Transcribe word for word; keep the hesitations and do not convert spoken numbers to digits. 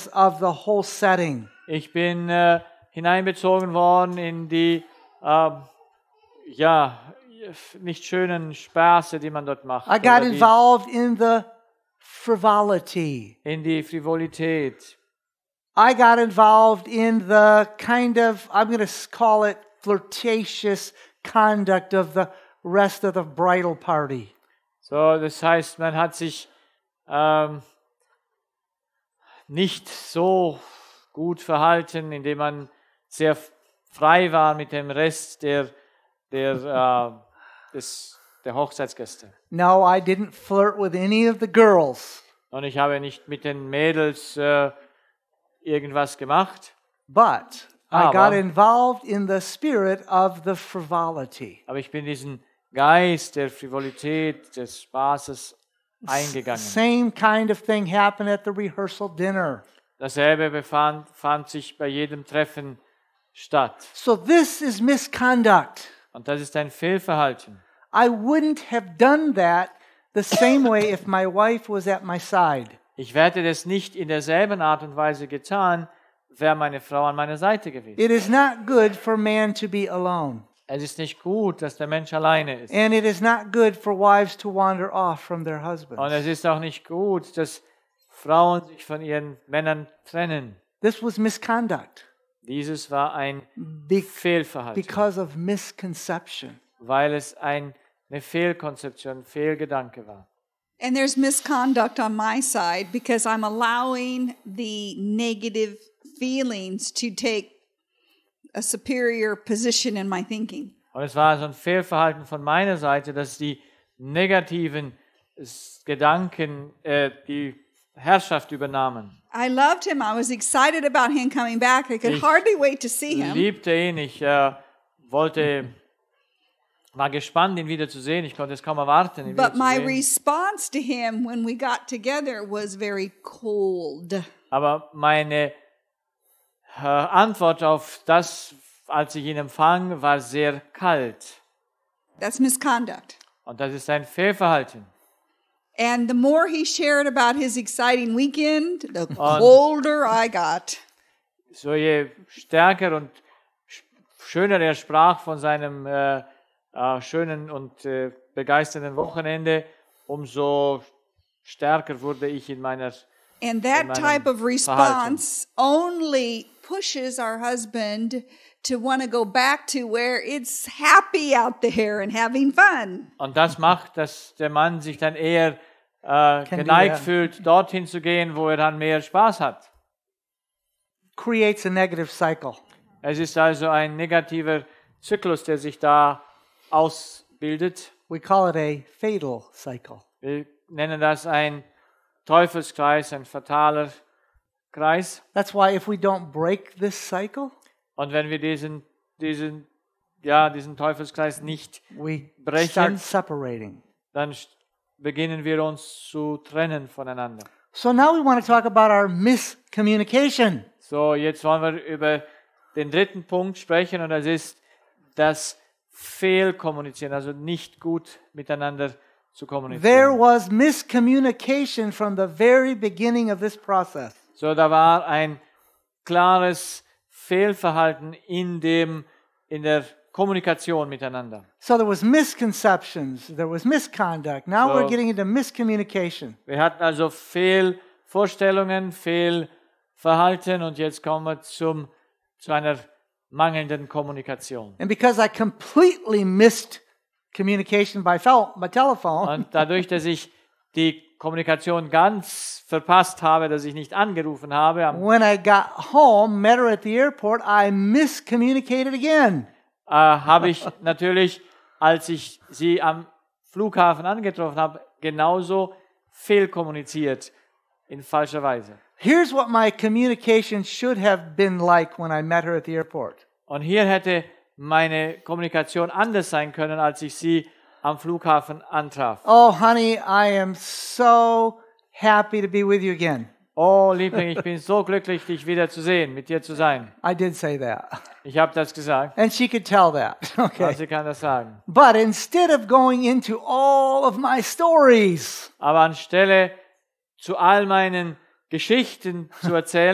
unpleasantness of the whole setting. Ich bin äh, hineinbezogen worden in die äh, ja nicht schönen Spaße, die man dort macht. I got oder die, involved in the frivolity. in die Frivolität. I got involved in the kind of, I'm going to call it flirtatious conduct of the rest of the bridal party. So, das heißt, man hat sich ähm, nicht so gut verhalten, indem man sehr frei war mit dem Rest der, der, äh, des, der Hochzeitsgäste. No, I didn't flirt with any of the girls, Und ich habe nicht mit den Mädels äh, irgendwas gemacht, but I Aber- got involved in the spirit of the frivolity. aber ich bin diesen Geist der Frivolität, des Spaßes eingegangen. Same kind of thing happened at the rehearsal dinner. Dasselbe befand, fand sich bei jedem Treffen statt. So this is misconduct. Und das ist ein Fehlverhalten. I wouldn't have done that the same way if my wife was at my side. Ich hätte das nicht in derselben Art und Weise getan, wäre meine Frau an meiner Seite gewesen. It is not good for man to be alone. Es ist nicht gut, dass der Mensch alleine ist. And it is not good for wives to wander off from their husbands. Und es ist auch nicht gut, dass Frauen sich von ihren Männern trennen. This was misconduct Dieses war ein be- Fehlverhalten, because of misconception. weil es ein, eine Fehlkonzeption, ein Fehlgedanke war. And there's misconduct on my side because I'm allowing the negative feelings to take a superior position in my thinking. Und es war so ein Fehlverhalten von meiner Seite, dass die negativen s- Gedanken äh, die Herrschaft übernahmen. I loved him. I was excited about him coming back. I could Ich hardly wait to see Ich him. liebte ihn, ich äh, wollte, war gespannt, ihn wieder zu sehen. Ich konnte es kaum erwarten, ihn wieder But zu my sehen. response to him when we got together was very cold. Aber meine äh, Antwort auf das, als ich ihn empfang, war sehr kalt. That's misconduct. Und das ist ein Fehlverhalten. And the more he shared about his exciting weekend, the colder I got. So je stärker und sch- schöner er sprach von seinem äh, äh, schönen und äh, begeisternden Wochenende, umso stärker wurde ich in meiner And that in meinem type of Verhalten. response only pushes our husband to want to go back to where it's happy out there and having fun. Und das macht, dass der Mann sich dann eher äh, do geneigt that. fühlt, dorthin zu gehen, wo er dann mehr Spaß hat. Creates a negative cycle. Es ist also ein negativer Zyklus, der sich da ausbildet. We call it a fatal cycle. Wir nennen das ein Teufelskreis, ein fataler Kreis. That's why if we don't break this cycle, Und wenn wir diesen, diesen, ja, diesen Teufelskreis nicht we brechen, start separating. dann st- beginnen wir uns zu trennen voneinander. So now we want to talk about our miscommunication. So, jetzt wollen wir über den dritten Punkt sprechen und das ist das Fehlkommunizieren, also nicht gut miteinander zu There kommunizieren. was miscommunication from the very beginning of this process. So, da war ein klares Fehlverhalten in dem, in der Kommunikation miteinander. So there was misconceptions, there was misconduct. Now So- we're getting into miscommunication. Wir hatten also Fehlvorstellungen, Fehlverhalten und jetzt kommen wir zum, zu einer mangelnden Kommunikation. And because I completely missed communication by, fel- by telephone, Und dadurch, dass ich die Kommunikation ganz verpasst habe, dass ich nicht angerufen habe, am, when I got home, met her at the airport, I miscommunicated again. äh, habe ich natürlich, als ich sie am Flughafen angetroffen habe, genauso fehlkommuniziert in falscher Weise. Here's what my communication should have been like when I met her at the airport. Und hier hätte meine Kommunikation anders sein können, als ich sie am Flughafen antraf. Oh, honey, I am so happy to be with you again. Oh, Liebling, ich bin so glücklich, dich wieder zu sehen, mit dir zu sein. I did say that. Ich habe das gesagt. And she could tell that. Okay. Also sie kann das sagen. But instead of going into all of my stories, Aber anstelle zu all meinen Geschichten zu erzählen,